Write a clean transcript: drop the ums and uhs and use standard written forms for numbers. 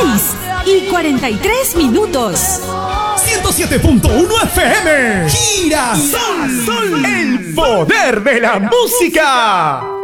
6:43. 107.1 FM. Gira Sol, el poder de la música.